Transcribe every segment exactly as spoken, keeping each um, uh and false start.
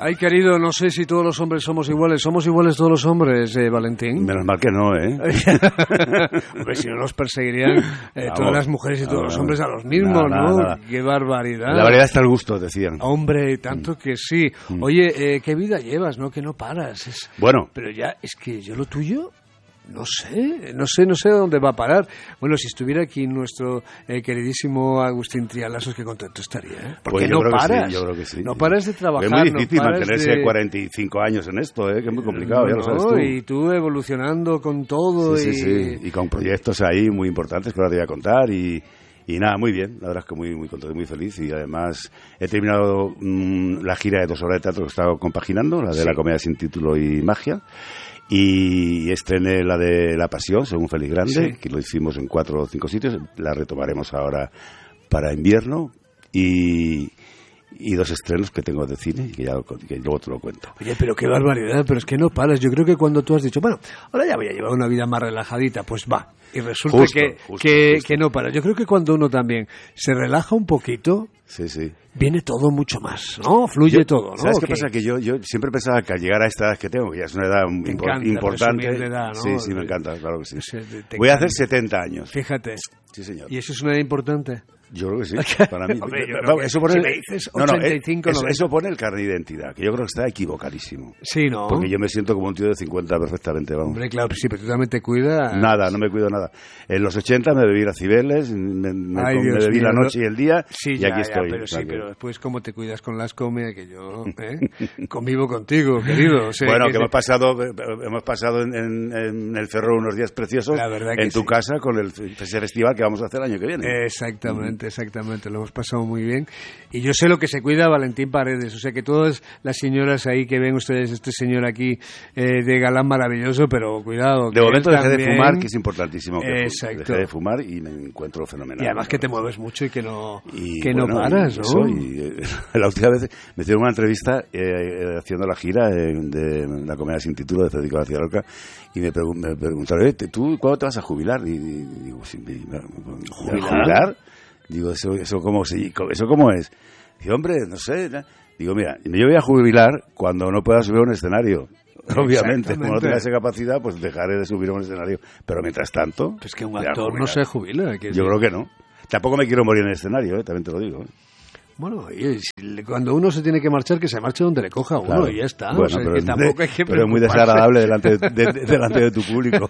Ay, querido, no sé si todos los hombres somos iguales. ¿Somos iguales todos los hombres, eh, Valentín? Menos mal que no, ¿eh? Hombre, si no nos perseguirían eh, todas las mujeres y todos vamos, los hombres a los mismos, nada, ¿no? nada. ¡Qué barbaridad! La variedad está al gusto, decían. Hombre, tanto que sí. Mm. Oye, eh, ¿qué vida llevas, no? Que no paras. Es... Bueno. Pero ya, es que yo lo tuyo... No sé, no sé, no sé dónde va a parar. Bueno, si estuviera aquí nuestro eh, queridísimo Agustín Trialasos, qué contento estaría, ¿eh? Porque Pues yo no creo paras. Que sí, yo creo que sí. No paras de trabajar. Es muy difícil no paras mantenerse de... cuarenta y cinco años en esto, ¿eh? Que es muy complicado, no, ya lo sabes tú. Y tú evolucionando con todo. Sí, y... sí, sí. Y con proyectos ahí muy importantes que ahora te voy a contar y... Y nada, muy bien, la verdad es que muy muy contento, muy feliz y además he terminado mmm, la gira de dos obras de teatro que he estado compaginando, la de sí. La comedia sin título y magia, y estrené la de La Pasión, según Félix Grande, sí. que lo hicimos en cuatro o cinco sitios, la retomaremos ahora para invierno y... y dos estrenos que tengo de cine que ya que luego te lo cuento. Oye, pero qué barbaridad, pero es que no paras. Yo creo que cuando tú has dicho, bueno, ahora ya voy a llevar una vida más relajadita, pues va. Y resulta justo, que, justo, que, justo. que no paras. Yo creo que cuando uno también se relaja un poquito, sí, sí. viene todo mucho más, ¿no? Fluye yo, todo, ¿no? ¿Sabes qué ¿Qué? pasa? Que yo, yo siempre pensaba que al llegar a esta edad que tengo, que ya es una edad te impor- encanta importante. presumir de edad, ¿no? Sí, sí, me encanta, claro que sí. Te, te voy a encanta. hacer setenta años. Fíjate. Sí, señor. ¿Y eso es una edad importante? Yo creo que sí, para mí. Hombre, yo Vamos, que eso pone, si me dices no, ochenta y cinco, no, eso, noventa. eso pone el carnet de identidad, que yo creo que está equivocadísimo. Sí, ¿no? Porque yo me siento como un tío de cincuenta perfectamente, vamos. Hombre, claro, sí, pero tú también te cuidas. Nada, no me cuido nada. En los ochenta me bebí las Cibeles, me, me, Ay, me Dios bebí mío, la no. noche y el día, Sí, y ya, aquí ya, estoy. pero o sea sí, que- pero después cómo te cuidas con las come, que yo ¿eh? convivo contigo, querido. O sea, Bueno, que que se- hemos pasado hemos pasado en, en, en el Ferrol unos días preciosos La verdad que en tu sí. casa con el festival que vamos a hacer el año que viene. Exactamente, exactamente, lo hemos pasado muy bien. Y yo sé lo que se cuida Valentín Paredes, o sea que todas las señoras ahí que ven ustedes, este señor aquí eh, de galán maravilloso, pero cuidado. De que momento él dejé de también- fumar, que es importantísimo. Que Exacto. Dejé de fumar y me encuentro fenomenal. Y además que te mueves mucho y que no, Y, que bueno, no paras, y ¿no? eso, y, eh, la última vez me hicieron una entrevista eh, haciendo la gira eh, de la comedia sin título de Federico García Lorca y me, pregun- me preguntaron, "Oye, ¿tú cuándo te vas a jubilar?" Y, y digo, "Sí, me- me- me- ¿Jubilar? ¿jubilar? Digo, ¿eso, eso, cómo, se- ¿eso cómo es? Digo, hombre, no sé. ¿no?". Digo, mira, yo voy a jubilar cuando no pueda subir a un escenario. Obviamente, como no tenga esa capacidad, pues dejaré de subir a un escenario. Pero mientras tanto... Pues que un voy a actor no jubilar. se jubila. Que Yo sí. creo que no. Tampoco me quiero morir en el escenario, ¿eh? También te lo digo. ¿eh? Bueno, oye, si le- cuando uno se tiene que marchar, que se marche donde le coja a uno Claro. y ya está. Bueno, o sea, pero, que es tampoco muy, hay que pero es muy preocuparse. desagradable delante de, de- de- delante de tu público.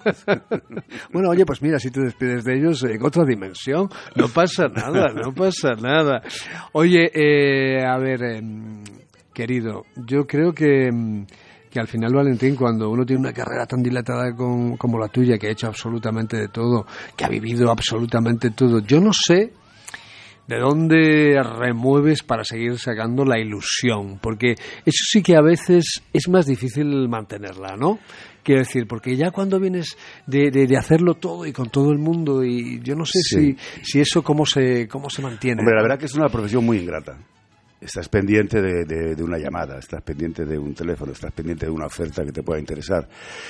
Bueno, oye, pues mira, si te despides de ellos en otra dimensión, no pasa nada, no pasa nada. Oye, eh, a ver, em, querido, yo creo que, em, que al final, Valentín, cuando uno tiene una carrera tan dilatada con- como la tuya, que ha hecho absolutamente de todo, que ha vivido absolutamente todo, yo no sé de dónde remueves para seguir sacando la ilusión, porque eso sí que a veces es más difícil mantenerla, ¿no? Quiero decir, porque ya cuando vienes de, de, de hacerlo todo y con todo el mundo, y yo no sé Sí. si, si eso cómo se, cómo se mantiene. Hombre, la verdad que es una profesión muy ingrata. Estás pendiente de, de- de una llamada, estás pendiente de un teléfono, estás pendiente de una oferta que te pueda interesar.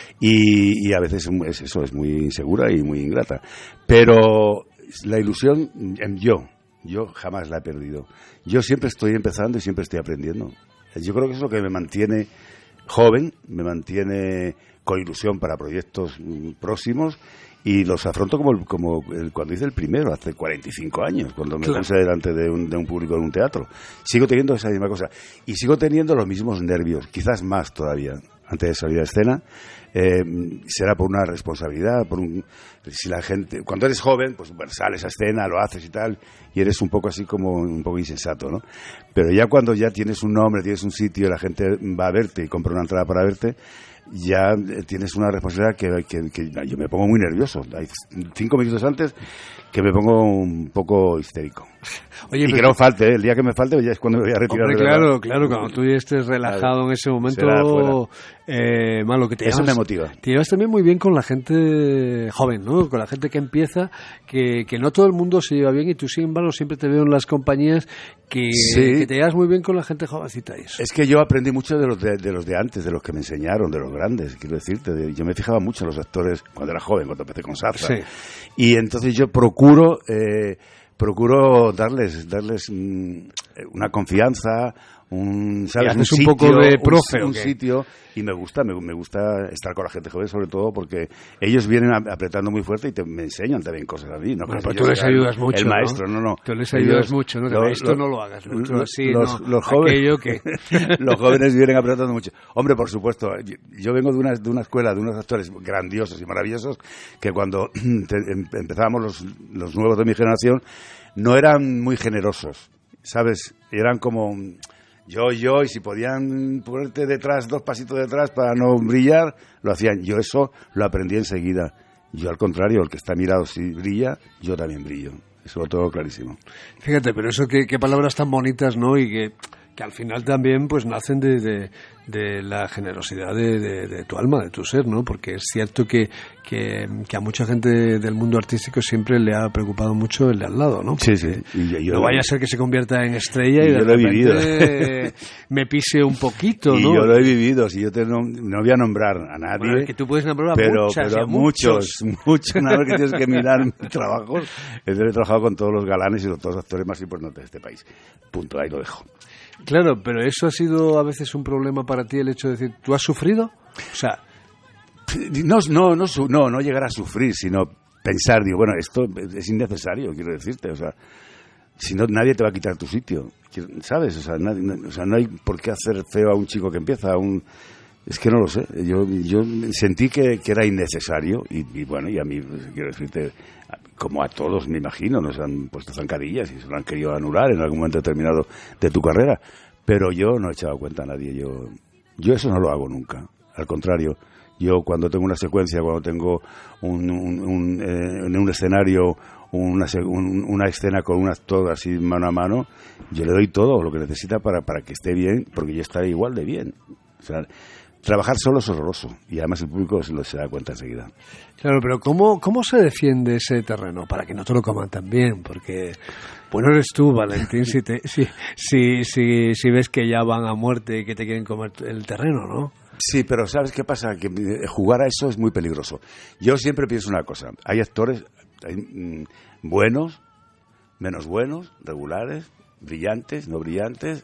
Y, y a veces es, es eso, es muy insegura y muy ingrata. Pero la ilusión, em, yo, yo jamás la he perdido. Yo siempre estoy empezando y siempre estoy aprendiendo. Yo creo que eso es lo que me mantiene joven, me mantiene con ilusión para proyectos mm, próximos y los afronto como, el- como el- cuando hice el primero, hace cuarenta y cinco años, cuando me Claro. puse delante de un, de un público en un teatro. Sigo teniendo esa misma cosa y sigo teniendo los mismos nervios, quizás más todavía, antes de salir a escena. Eh, será por una responsabilidad, por un, si la gente, cuando eres joven, pues bueno, sales a escena, lo haces y tal, y eres un poco así como un poco insensato, ¿no? Pero ya cuando ya tienes un nombre, tienes un sitio, la gente va a verte y compra una entrada para verte, ya eh, tienes una responsabilidad que, que, que yo me pongo muy nervioso. Hay cinco minutos antes que me pongo un poco histérico. Oye, y pero- que no falte, ¿eh? El día que me falte ya es cuando me voy a retirar. Hombre, de verdad. claro, claro, cuando tú ya estés relajado Claro. en ese momento, Será fuera. eh, malo que te Eso llevas, me motiva. Te llevas también muy bien con la gente joven, ¿no? Con la gente que empieza, que, que no todo el mundo se lleva bien y tú, sin embargo, siempre te veo en las compañías que, Sí. que te llevas muy bien con la gente jovencita y eso. Es que yo aprendí mucho de los de, de los de antes, de los que me enseñaron, de los grandes, quiero decirte. de- yo me fijaba mucho en los actores cuando era joven, cuando empecé con Saza. Sí. Y entonces yo procuro, eh, procuro darles, darles, mm, una confianza, un, ¿sabes? un, sitio, un poco de profe, un, un sitio, y me gusta, me, me gusta estar con la gente joven, sobre todo porque ellos vienen apretando muy fuerte y te, me enseñan también cosas a mí. No, bueno, pero tú les ayudas mucho, el maestro, no, no. Tú les ayudas ellos, mucho, ¿no? Los, esto los, no lo hagas mucho, los, así, los, no, los jóvenes, que... los jóvenes vienen apretando mucho. Hombre, por supuesto, yo, yo vengo de una, de una escuela de unos actores grandiosos y maravillosos que cuando te, em, empezábamos los, los nuevos de mi generación no eran muy generosos, ¿sabes? Eran como yo, yo, y si podían ponerte detrás, dos pasitos detrás para no brillar, lo hacían. Yo eso lo aprendí enseguida. Yo, al contrario, el que está mirado, si brilla, yo también brillo. Eso lo tengo clarísimo. Fíjate, pero eso, qué, qué palabras tan bonitas, ¿no? Y que, que al final también pues nacen de, de, de la generosidad de, de, de tu alma, de tu ser, ¿no? Porque es cierto que, que, que a mucha gente del mundo artístico siempre le ha preocupado mucho el de al lado, ¿no? Porque sí, sí. Y yo, no vaya a ser que se convierta en estrella y, y de yo lo he vivido. me pise un poquito, y ¿no? Y yo lo he vivido, si yo te no, no voy a nombrar a nadie. Bueno, es que tú puedes nombrar a pero, muchas pero y a muchos. muchos, muchos. Una vez que tienes que mirar mis trabajos, he trabajado con todos los galanes y los, todos los actores más importantes de este país. Punto, ahí lo dejo. Claro, pero eso ha sido a veces un problema para ti, el hecho de decir, ¿tú has sufrido? O sea... No, no, no, no, no llegar a sufrir, sino pensar, digo, bueno, esto es innecesario, quiero decirte, o sea, si no, nadie te va a quitar tu sitio, ¿sabes? O sea, nadie, no, o sea, no hay por qué hacer feo a un chico que empieza, a un... Es que no lo sé, yo, yo sentí que, que era innecesario y, y bueno, y a mí, pues, quiero decirte, como a todos me imagino, nos han puesto zancadillas y se lo han querido anular en algún momento determinado de tu carrera, pero yo no he echado cuenta a nadie, yo, yo eso no lo hago nunca, al contrario, yo cuando tengo una secuencia, cuando tengo un, un, un, eh, en un escenario una, un, una escena con un actor así mano a mano, yo le doy todo lo que necesita para, para que esté bien, porque yo estaré igual de bien, o sea, trabajar solo es horroroso y además el público se, lo, se da cuenta enseguida. Claro, pero ¿cómo, ¿cómo se defiende ese terreno? Para que no te lo coman tan bien, porque bueno eres tú, Valentín, si, te, si, si, si, si ves que ya van a muerte y que te quieren comer el terreno, ¿no? Sí, pero ¿sabes qué pasa? Que jugar a eso es muy peligroso. Yo siempre pienso una cosa, hay actores hay, mm, buenos, menos buenos, regulares, brillantes, no brillantes...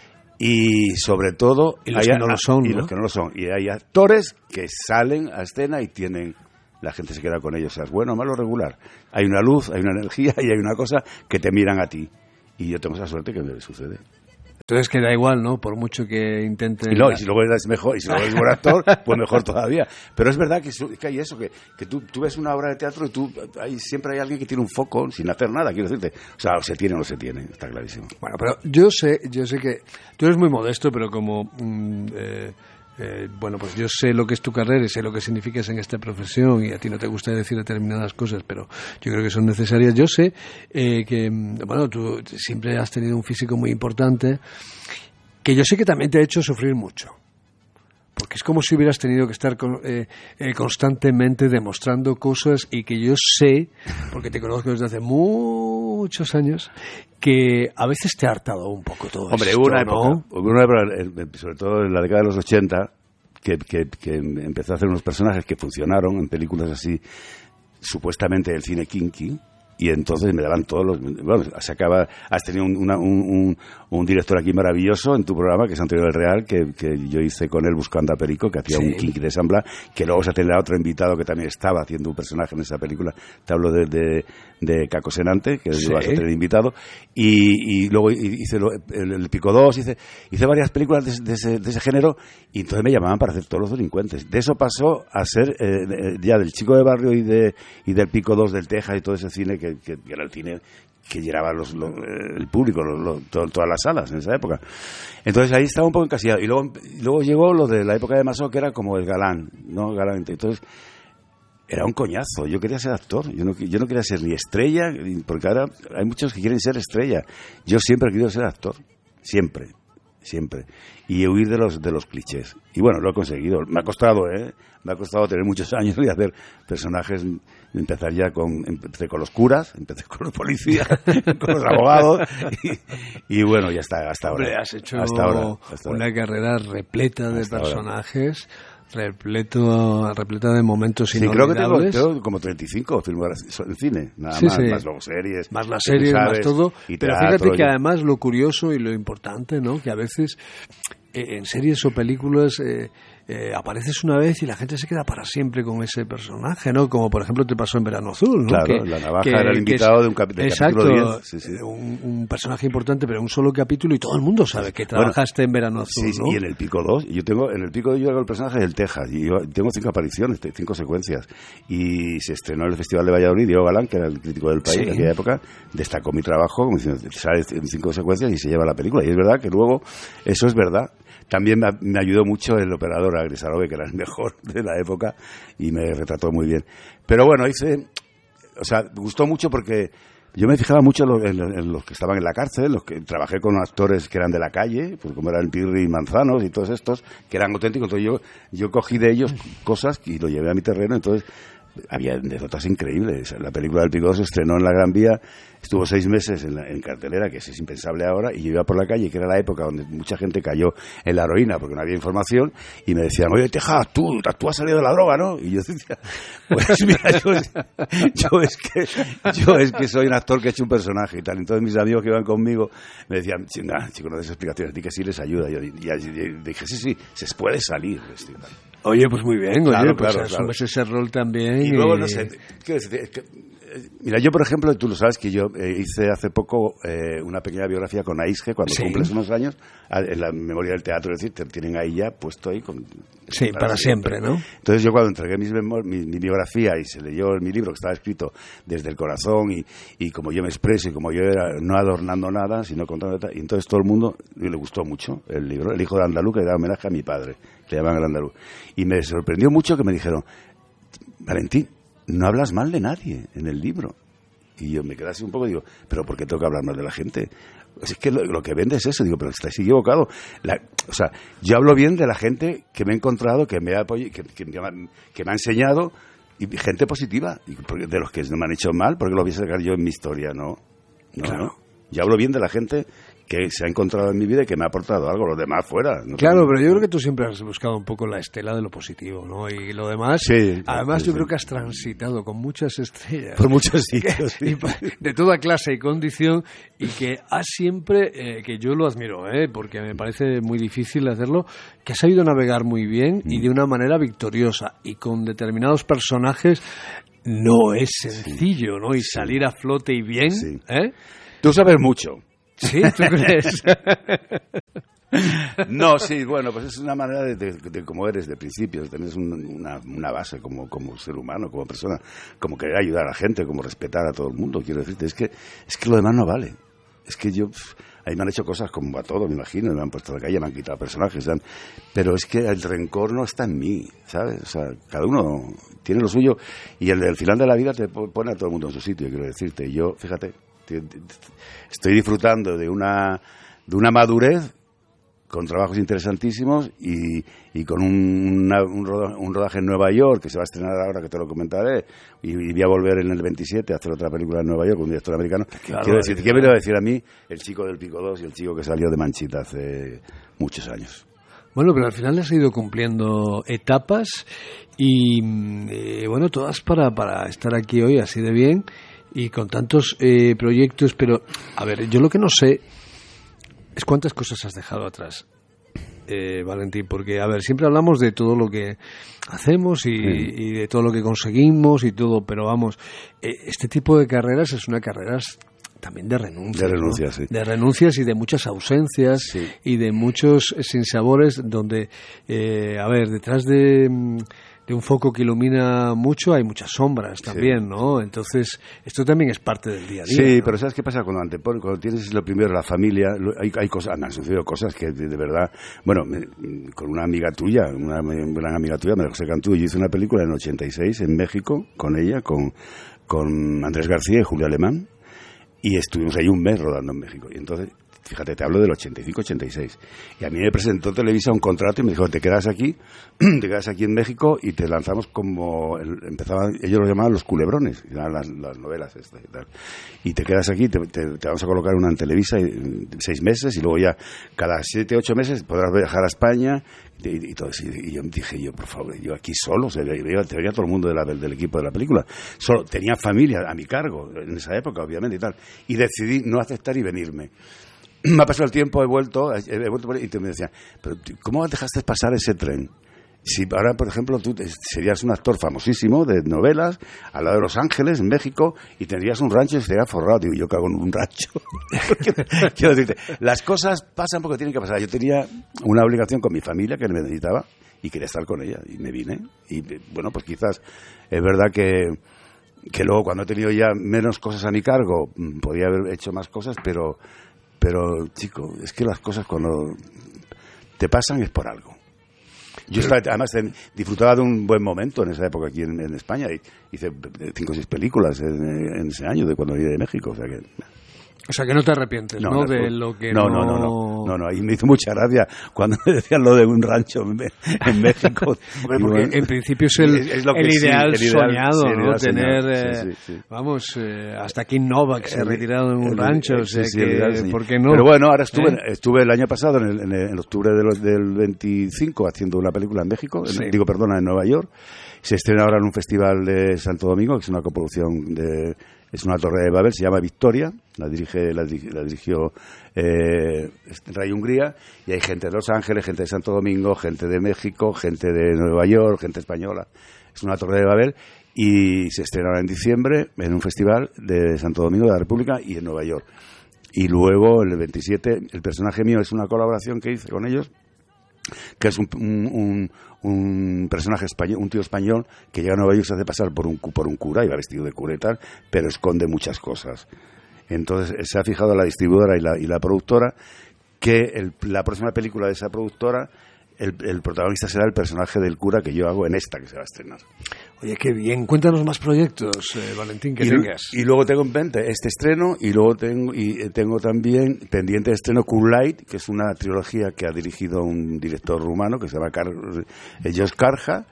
Y sobre todo y los, hay, que no lo son, y ¿no? los que no lo son y hay actores que salen a escena y tienen la gente se queda con ellos, seas bueno o malo regular, hay una luz, hay una energía y hay una cosa que te miran a ti y yo tengo esa suerte que me sucede. Entonces que da igual, ¿no? Por mucho que intenten... Y, no, y si luego eres mejor, y si luego eres buen actor, pues mejor todavía. Pero es verdad que, que hay eso, que, que tú, tú ves una obra de teatro y tú hay, siempre hay alguien que tiene un foco sin hacer nada, quiero decirte. O sea, o se tiene o no se tiene, está clarísimo. Bueno, pero yo sé, yo sé que tú eres muy modesto, pero como... Mm, eh, Eh, bueno, pues yo sé lo que es tu carrera y sé lo que significas en esta profesión y a ti no te gusta decir determinadas cosas, pero yo creo que son necesarias. Yo sé eh, que, bueno, tú siempre has tenido un físico muy importante, que yo sé que también te ha hecho sufrir mucho. Porque es como si hubieras tenido que estar con, eh, eh, constantemente demostrando cosas y que yo sé, porque te conozco desde hace muchos años, que a veces te ha hartado un poco todo Hombre, esto, hubo una ¿no? época, hubo una época, sobre todo en la década de los ochenta, que, que, que empezó a hacer unos personajes que funcionaron en películas así, supuestamente del cine kinky, y entonces me daban todos los... Bueno, se acaba, has tenido un, una, un, un, un director aquí maravilloso en tu programa, que es Antonio del Real, que, que yo hice con él Buscando a Perico, que hacía sí. un kinky de San Blas, que luego se tenía otro invitado que también estaba haciendo un personaje en esa película. Te hablo de, de, de Caco Senante, que sí. vas a tener invitado. Y, y luego hice lo, el, el Pico dos, hice, hice varias películas de, de, ese, de ese género, y entonces me llamaban para hacer todos los delincuentes. De eso pasó a ser eh, ya del Chico de Barrio y, de, y del Pico dos del Texas y todo ese cine que, que, que era el cine que llenaba los, los, el público, los, los, to, todas las salas en esa época. Entonces ahí estaba un poco encasillado. Y luego, y luego llegó lo de la época de Masó, que era como el galán, ¿no? Galán. Entonces era un coñazo. Yo quería ser actor. Yo no, yo no quería ser ni estrella, porque ahora hay muchos que quieren ser estrella. Yo siempre he querido ser actor. Siempre. Siempre. Y huir de los de los clichés. Y bueno, lo he conseguido. Me ha costado, ¿eh? Me ha costado tener muchos años y hacer personajes. Empezar ya con... Empecé con los curas, empecé con los policías, con los abogados. Y, y bueno, ya está, hasta ahora. Hombre, has hecho hasta ahora, hasta una ahora. carrera repleta de hasta personajes. Ahora. repleto, repleta de momentos sí, inolvidables. Creo que tengo, tengo como treinta y cinco filmes en cine, nada sí, más, sí. más luego series. Más las series, sabes, más todo. Y pero teatro, fíjate que y... además lo curioso y lo importante, ¿no? Que a veces eh, en series o películas eh, eh, apareces una vez y la gente se queda para siempre con ese personaje, ¿no? Como por ejemplo te pasó en Verano Azul, ¿no? Claro, que, la navaja que, era el invitado es, de un cap de exacto, capítulo diez. Sí, sí. Un, un personaje importante, pero un solo capítulo y todo el mundo sabe que trabajaste bueno, en Verano Azul, sí, ¿no? Y en el Pico dos, yo tengo, en el Pico dos yo hago el personaje del Texas, y yo tengo cinco apariciones, cinco secuencias, y se estrenó en el Festival de Valladolid, Diego Galán, que era el crítico del país sí. en aquella época, destacó mi trabajo, como diciendo, sale en cinco secuencias y se lleva la película, y es verdad que luego, eso es verdad. También me, me ayudó mucho el operador Agresarove, que era el mejor de la época, y me retrató muy bien. Pero bueno, hice, o sea, me gustó mucho porque yo me fijaba mucho en los, en, en los que estaban en la cárcel, los que trabajé con actores que eran de la calle, pues como eran Pirri y Manzanos y todos estos, que eran auténticos. Entonces yo, yo cogí de ellos cosas y lo llevé a mi terreno, entonces había anécdotas increíbles. La película del Pico dos se estrenó en la Gran Vía, estuvo seis meses en, la, en cartelera, que es impensable ahora, y yo iba por la calle, que era la época donde mucha gente cayó en la heroína porque no había información, y me decían, oye, Teja, tú, tú has salido de la droga, ¿no? Y yo decía, pues mira, yo, yo, es que, yo es que soy un actor que ha hecho un personaje y tal. Entonces mis amigos que iban conmigo me decían, nah, chico, no des explicaciones, di que sí les ayuda. Y yo, y, y, y dije, sí, sí, se puede salir. Esto, Oye, pues muy bien, claro, oye, pues claro, asumes claro. ese rol también. Y, y luego, no sé, quiero decir, es que, mira, yo por ejemplo, tú lo sabes que yo eh, hice hace poco eh, una pequeña biografía con Aisge, cuando sí. cumples unos años, en la memoria del teatro, es decir, te tienen ahí ya puesto ahí con... Sí, para, para siempre, siempre, ¿no? Entonces yo cuando entregué mis mi, mi biografía y se leyó mi libro que estaba escrito desde el corazón y, y como yo me expreso y como yo era, no adornando nada, sino contando, y entonces todo el mundo le gustó mucho el libro, El hijo de Andaluz, que le da homenaje a mi padre, que le llaman el Andaluz. Y me sorprendió mucho que me dijeron, Valentín, no hablas mal de nadie en el libro. Y yo me quedé así un poco y digo, ¿pero por qué tengo que hablar mal de la gente? Es que lo, lo que vende es eso. Digo, pero estáis equivocado. La, o sea, yo hablo bien de la gente que me he encontrado, que me ha apoyado, que, que, que me ha enseñado, y gente positiva. Y de los que no me han hecho mal, ¿por qué lo voy a sacar yo en mi historia? No, no, claro. no. Yo hablo bien de la gente que se ha encontrado en mi vida y que me ha aportado algo, los demás fuera. No claro, tengo... pero yo creo que tú siempre has buscado un poco la estela de lo positivo, ¿no? Y lo demás, sí, además sí, yo sí. creo que has transitado con muchas estrellas. Por muchos sitios, sí. De toda clase y condición, y que has siempre, eh, que yo lo admiro, ¿eh? Porque me parece muy difícil hacerlo, que has sabido navegar muy bien y de una manera victoriosa, y con determinados personajes no es sencillo, ¿no? Y sí. salir a flote y bien, sí. ¿eh? Tú sabes mucho. ¿Sí? ¿Tú crees? No, sí, bueno, pues es una manera de, de, de cómo eres de principio, tenés un, una, una base como, como ser humano, como persona, como querer ayudar a la gente, como respetar a todo el mundo, quiero decirte, es que, es que lo demás no vale. Es que yo, pff, ahí me han hecho cosas como a todo, me imagino, me han puesto a la calle, me han quitado personajes, dan, pero es que el rencor no está en mí, ¿sabes? O sea, cada uno tiene lo suyo y el, el final de la vida te pone a todo el mundo en su sitio, quiero decirte. Yo, fíjate, estoy disfrutando de una de una madurez con trabajos interesantísimos y, y con un, una, un, rodaje, un rodaje en Nueva York que se va a estrenar ahora, que te lo comentaré, y, y voy a volver en el veintisiete a hacer otra película en Nueva York con un director americano. Claro, quiero decir, ¿qué me iba a decir a mí el chico del Pico dos y el chico que salió de Manchita hace muchos años? Bueno, pero al final has ido cumpliendo etapas y, eh, bueno, todas para, para estar aquí hoy así de bien y con tantos eh, proyectos, pero, a ver, yo lo que no sé es cuántas cosas has dejado atrás, eh, Valentín, porque, a ver, siempre hablamos de todo lo que hacemos y, sí. y de todo lo que conseguimos y todo, pero vamos, eh, este tipo de carreras es una carrera también de renuncias, de renuncias, ¿no? sí. De renuncias y de muchas ausencias sí. y de muchos sinsabores donde, eh, a ver, detrás de... de un foco que ilumina mucho hay muchas sombras también, sí. ¿no? Entonces, esto también es parte del día a día. Sí, ¿no? pero ¿sabes qué pasa? Cuando antepones, cuando tienes lo primero, la familia, hay, hay cosas, me han sucedido cosas que de, de verdad, bueno, me, con una amiga tuya, una gran amiga tuya, María José Cantú, yo hice una película en el ochenta y seis en México con ella, con, con Andrés García y Julio Alemán, y estuvimos ahí un mes rodando en México, y entonces... Fíjate, te hablo del ochenta y cinco ochenta y seis. Y a mí me presentó Televisa un contrato y me dijo, te quedas aquí, te quedas aquí en México y te lanzamos como... empezaban, ellos lo llamaban los culebrones, las, las novelas estas y tal. Y te quedas aquí, te, te, te vamos a colocar una en Televisa en seis meses y luego ya cada siete, ocho meses podrás viajar a España, y, y todo eso. Y yo dije, yo, por favor, yo aquí solo, se veía, te veía todo el mundo de la, del, del equipo de la película. Solo tenía familia a mi cargo, en esa época, obviamente, y tal. Y decidí no aceptar y venirme. Me ha pasado el tiempo, he vuelto, he vuelto y me decían, pero ¿cómo dejaste pasar ese tren? Si ahora, por ejemplo, tú serías un actor famosísimo de novelas al lado de Los Ángeles, en México, y tendrías un rancho y estarías forrado. Digo, yo cago en un rancho. Quiero decirte, las cosas pasan porque tienen que pasar. Yo tenía una obligación con mi familia que me necesitaba y quería estar con ella. Y me vine. Y bueno, pues quizás es verdad que, que luego cuando he tenido ya menos cosas a mi cargo, podía haber hecho más cosas, pero, pero chico, es que las cosas cuando te pasan es por algo. Yo estaba, además disfrutaba de un buen momento en esa época aquí en, en España, y hice cinco o seis películas en, en ese año de cuando vine de México, o sea que... O sea, que no te arrepientes, ¿no? ¿no? De lo que no... No, no, no, no, no, y me hizo mucha gracia cuando me decían lo de un rancho en, en México. Porque bueno, en principio es el, es, es el, ideal, sí, el ideal soñado, sí, el ideal ¿no? Tener, soñado. Eh, sí, sí, sí. vamos, eh, hasta Kim Novak se ha retirado en un el, rancho, el, o sea sí, que, ideal, ¿por qué no? Pero bueno, ahora estuve, ¿Eh? estuve el año pasado, en, el, en, el, en octubre de los, del veinticinco, haciendo una película en México, sí. en, digo, perdona, en Nueva York. Se estrena ahora en un festival de Santo Domingo, que es una coproducción de... Es una torre de Babel, se llama Victoria, la dirige, la, la dirigió eh, Ray Hungría, y hay gente de Los Ángeles, gente de Santo Domingo, gente de México, gente de Nueva York, gente española. Es una torre de Babel y se estrenará en diciembre en un festival de Santo Domingo de la República y en Nueva York. Y luego, el veintisiete, el personaje mío es una colaboración que hice con ellos, que es un, un, un personaje español, un tío español que llega a Nueva York, se hace pasar por un, por un cura y va vestido de cura y tal, pero esconde muchas cosas. Entonces se ha fijado la distribuidora y la, y la productora que el, la próxima película de esa productora, el, el protagonista será el personaje del cura que yo hago en esta que se va a estrenar. Oye, qué bien. Cuéntanos más proyectos, eh, Valentín, que y, tengas. Y luego tengo en mente este estreno, y luego tengo y tengo también pendiente de estreno Cool Light, que es una trilogía que ha dirigido un director rumano que se llama Car Josh Karja,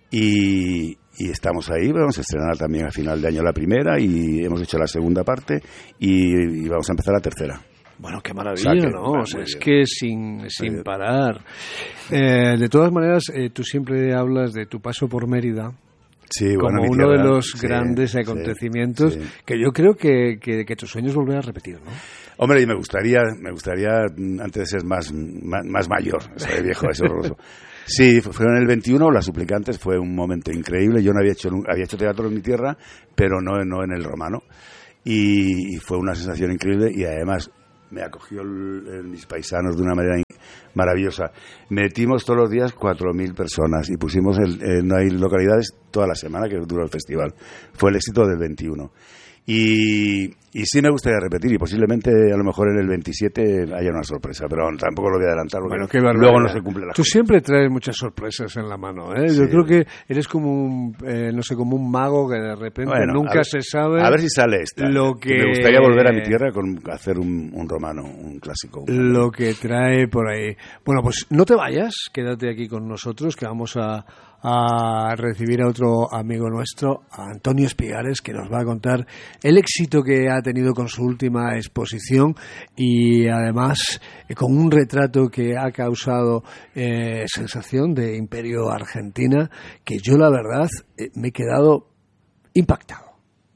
y, y estamos ahí. Vamos a estrenar también a final de año la primera, y hemos hecho la segunda parte, y, y vamos a empezar la tercera. Bueno, qué maravilla, o sea, que, ¿no? Bueno, o sea, es bien. que sin, sin parar. Eh, de todas maneras, eh, tú siempre hablas de tu paso por Mérida. Sí, como bueno, uno tierra, de los sí, grandes acontecimientos sí, sí. que yo creo que, que, que tus sueños volver a repetir, ¿no? Hombre, y me gustaría, me gustaría antes de ser más, más, más mayor, ser viejo, es horroroso. Sí, fue en el veintiuno, Las Suplicantes, fue un momento increíble. Yo no había hecho, había hecho teatro en mi tierra, pero no, no en el Romano. Y, y fue una sensación increíble, y además me acogió el, el, mis paisanos de una manera maravillosa. Metimos todos los días cuatro mil personas y pusimos el, en hay localidades toda la semana que duró el festival. Fue el éxito del veintiuno. Y, y sí me gustaría repetir, y posiblemente a lo mejor en el veintisiete haya una sorpresa, pero tampoco lo voy a adelantar porque bueno, qué luego no se cumple la Tú cosa. Siempre traes muchas sorpresas en la mano, ¿eh? Sí. Yo creo que eres como un, eh, no sé, como un mago que de repente bueno, nunca ver, se sabe. A ver si sale esta. Lo que... Me gustaría volver a mi tierra con hacer un, un romano, un clásico. Un lo que trae por ahí. Bueno, pues no te vayas, quédate aquí con nosotros, que vamos a a recibir a otro amigo nuestro, a Antonio Espigares, que nos va a contar el éxito que ha tenido con su última exposición, y además eh, con un retrato que ha causado eh, sensación de Imperio Argentina, que yo la verdad eh, me he quedado impactado.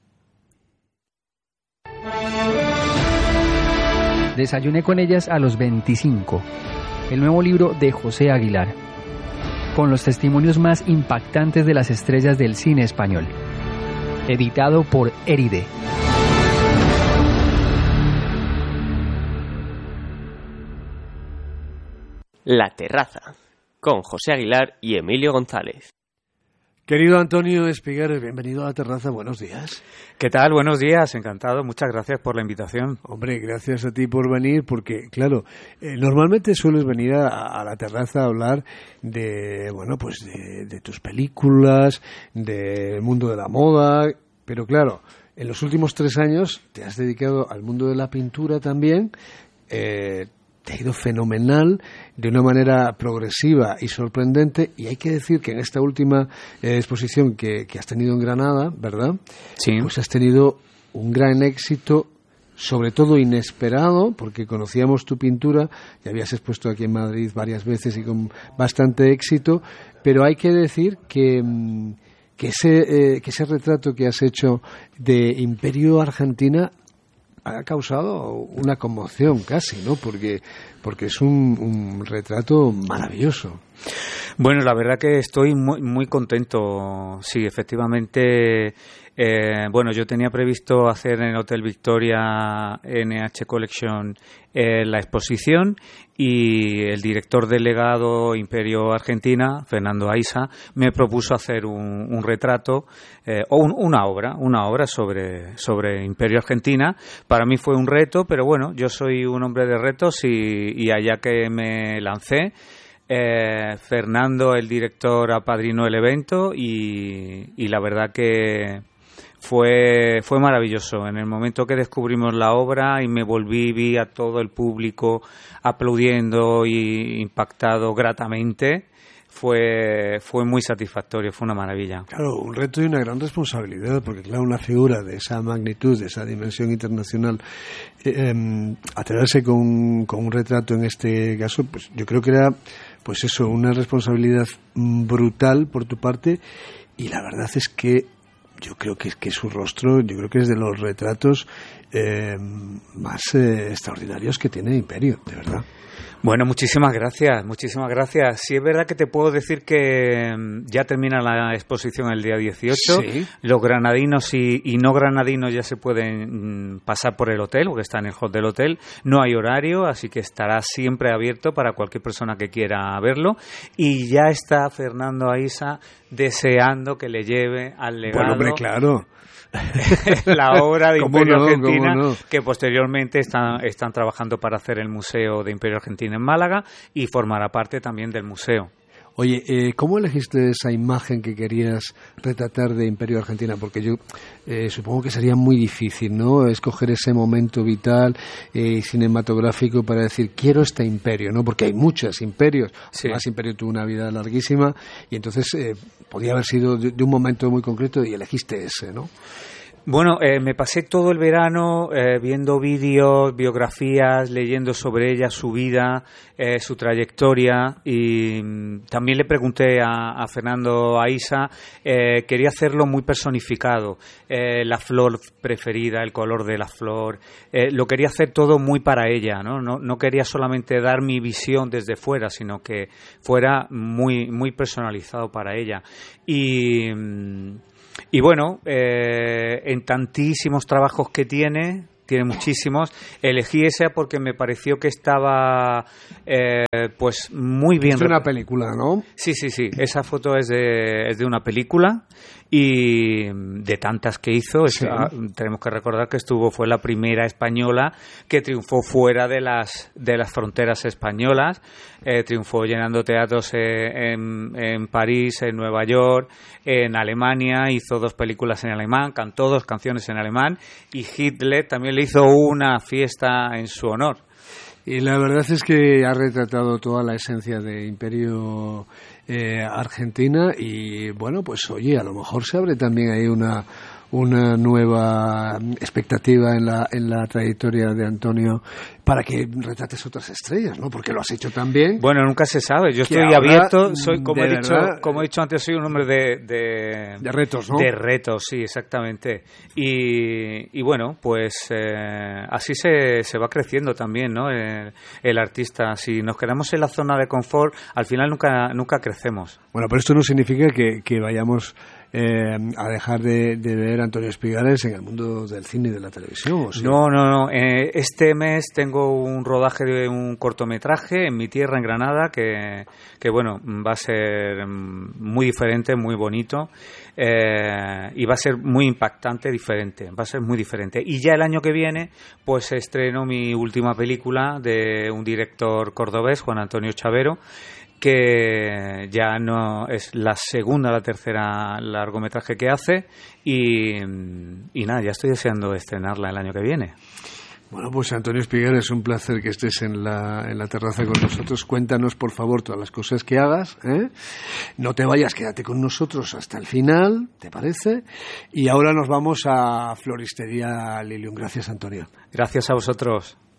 Desayuné con ellas a los veinticinco, el nuevo libro de José Aguilar, con los testimonios más impactantes de las estrellas del cine español, editado por Éride. La Terraza, con José Aguilar y Emilio González. Querido Antonio Espigares, bienvenido a La Terraza, buenos días. ¿Qué tal? Buenos días, encantado, muchas gracias por la invitación. Hombre, gracias a ti por venir, porque, claro, eh, normalmente sueles venir a, a La Terraza a hablar de, bueno, pues de, de tus películas, del mundo de la moda, pero claro, en los últimos tres años te has dedicado al mundo de la pintura también. eh, Te ha ido fenomenal, de una manera progresiva y sorprendente, y hay que decir que en esta última eh, exposición que, que has tenido en Granada, ¿verdad? Sí. Pues has tenido un gran éxito sobre todo inesperado, porque conocíamos tu pintura, y habías expuesto aquí en Madrid varias veces y con bastante éxito, pero hay que decir que, que, ese, eh, que ese retrato que has hecho de Imperio Argentina ha causado una conmoción casi, ¿no? Porque, porque es un, un retrato maravilloso. Bueno, la verdad que estoy muy, muy contento. Sí, efectivamente. Eh, bueno, yo tenía previsto hacer en el Hotel Victoria N H Collection eh, la exposición, y el director delegado Imperio Argentina, Fernando Aiza, me propuso hacer un, un retrato eh, o un, una obra, una obra sobre, sobre Imperio Argentina. Para mí fue un reto, pero bueno, yo soy un hombre de retos y, y allá que me lancé. Eh, Fernando, el director, apadrinó el evento y, y la verdad que fue fue maravilloso. En el momento que descubrimos la obra y me volví, vi a todo el público aplaudiendo y impactado gratamente, fue fue muy satisfactorio, fue una maravilla. Claro, un reto y una gran responsabilidad, porque claro, una figura de esa magnitud, de esa dimensión internacional, eh, eh, atreverse con, con un retrato en este caso, pues yo creo que era, pues eso, una responsabilidad brutal por tu parte, y la verdad es que yo creo que, que su rostro, yo creo que es de los retratos eh, más eh, extraordinarios que tiene Imperio, de verdad. Bueno, muchísimas gracias, muchísimas gracias. Sí, es verdad que te puedo decir que ya termina la exposición el día dieciocho. Sí. Los granadinos y, y no granadinos ya se pueden pasar por el hotel, porque está en el hall del hotel. No hay horario, así que estará siempre abierto para cualquier persona que quiera verlo. Y ya está Fernando Aiza deseando que le lleve al legado. Bueno, hombre, claro. La obra de Imperio no, Argentina, no. que posteriormente están, están trabajando para hacer el Museo de Imperio Argentina en Málaga, y formará parte también del museo. Oye, eh, ¿cómo elegiste esa imagen que querías retratar de Imperio Argentina? Porque yo eh, supongo que sería muy difícil, ¿no?, escoger ese momento vital y eh, cinematográfico para decir, quiero este imperio, ¿no? Porque hay muchos imperios. Sí. Además, Imperio tuvo una vida larguísima y entonces eh, podía haber sido de, de un momento muy concreto y elegiste ese, ¿no? Bueno, eh, me pasé todo el verano eh, viendo vídeos, biografías, leyendo sobre ella, su vida, eh, su trayectoria, y mm, también le pregunté a, a Fernando Aiza, eh, quería hacerlo muy personificado, eh, la flor preferida, el color de la flor, eh, lo quería hacer todo muy para ella, ¿no? No, no quería solamente dar mi visión desde fuera, sino que fuera muy, muy personalizado para ella. Y... Mm, Y bueno, eh, en tantísimos trabajos que tiene, tiene muchísimos, elegí esa porque me pareció que estaba eh, pues muy bien. Es una película, ¿no? Sí, sí, sí. Esa foto es de, es de una película y de tantas que hizo. Sí. Esa, tenemos que recordar que estuvo fue la primera española que triunfó fuera de las de las fronteras españolas. Eh, triunfó llenando teatros eh, en, en París, en Nueva York, en Alemania. Hizo dos películas en alemán, cantó dos canciones en alemán, y Hitler también le hizo una fiesta en su honor. Y la verdad es que ha retratado toda la esencia de Imperio eh, Argentina, y bueno, pues oye, a lo mejor se abre también ahí una una nueva expectativa en la en la trayectoria de Antonio para que retrates otras estrellas, ¿no? Porque lo has hecho tan bien. Bueno, nunca se sabe. Yo estoy ahora, abierto. Soy, como he de dicho, verdad, como he dicho antes, soy un hombre de de, de retos, ¿no? De retos, sí, exactamente. Y, y bueno, pues eh, así se, se va creciendo también, ¿no? El, el artista. Si nos quedamos en la zona de confort, al final nunca nunca crecemos. Bueno, pero esto no significa que, que vayamos eh, a dejar de, de ver a Antonio Espigares en el mundo del cine y de la televisión, ¿o sí? No, no, no. Eh, este mes tengo un rodaje de un cortometraje en mi tierra, en Granada, que, que bueno, va a ser muy diferente, muy bonito, eh, y va a ser muy impactante, diferente. Va a ser muy diferente. Y ya el año que viene, pues estreno mi última película de un director cordobés, Juan Antonio Chavero, que ya no es la segunda o la tercera largometraje que hace, y, y nada, ya estoy deseando estrenarla el año que viene. Bueno, pues Antonio Espiguera, es un placer que estés en la, en la terraza con nosotros. Cuéntanos, por favor, todas las cosas que hagas, ¿eh? No te vayas, quédate con nosotros hasta el final, ¿te parece? Y ahora nos vamos a Floristería Lilium. Gracias, Antonio. Gracias a vosotros.